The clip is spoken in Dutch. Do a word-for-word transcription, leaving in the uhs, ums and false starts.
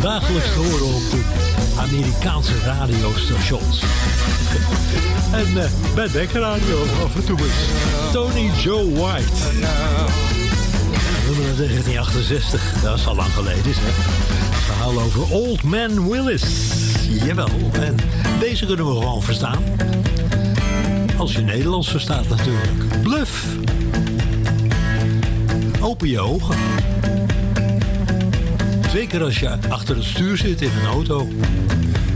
Dagelijks te horen op de Amerikaanse radiostations. En uh, bij Beck Radio af en toe is Tony Joe White. Nummer negentien achtenzestig, dat is al lang geleden, hè? Verhaal over Old Man Willis. Jawel, en deze kunnen we gewoon verstaan. Als je Nederlands verstaat natuurlijk. Bluff. Open je ogen. Zeker als je achter het stuur zit in een auto.